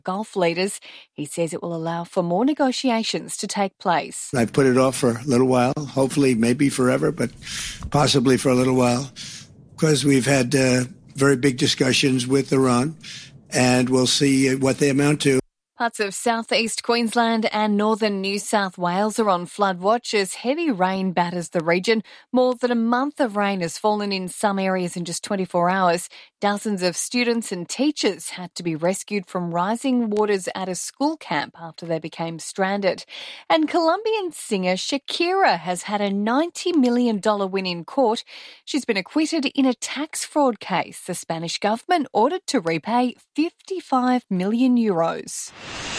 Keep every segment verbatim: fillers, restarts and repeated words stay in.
golf leaders. He says it will allow for more negotiations to take place. I've put it off for a little while, hopefully maybe forever, but possibly for a little while, because we've had uh, very big discussions with Iran, and we'll see what they amount to. Parts of southeast Queensland and northern New South Wales are on flood watch as heavy rain batters the region. More than a month of rain has fallen in some areas in just twenty-four hours. Dozens of students and teachers had to be rescued from rising waters at a school camp after they became stranded. And Colombian singer Shakira has had a ninety million dollars win in court. She's been acquitted in a tax fraud case. The Spanish government ordered to repay fifty-five million euros.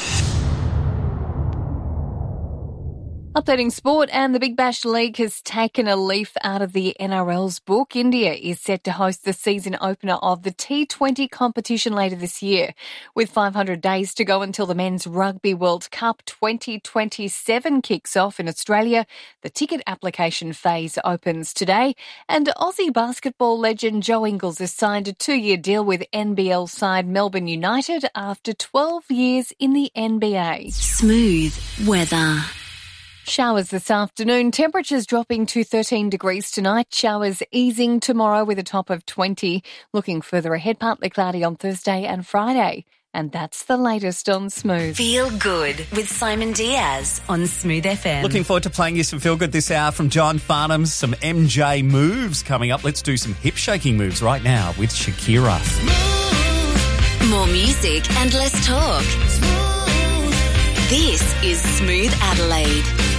Updating sport, and the Big Bash League has taken a leaf out of the N R L's book. India is set to host the season opener of the T twenty competition later this year. With five hundred days to go until the Men's Rugby World Cup twenty twenty-seven kicks off in Australia, the ticket application phase opens today. And Aussie basketball legend Joe Ingles has signed a two-year deal with N B L side Melbourne United after twelve years in the N B A. Smooth weather. Showers this afternoon, temperatures dropping to thirteen degrees tonight, showers easing tomorrow with a top of twenty. Looking further ahead, partly cloudy on Thursday and Friday. And that's the latest on Smooth. Feel Good with Simon Diaz on Smooth F M. Looking forward to playing you some Feel Good this hour from John Farnham. Some M J moves coming up. Let's do some hip-shaking moves right now with Shakira. Smooth. More music and less talk. Smooth. This is Smooth Adelaide.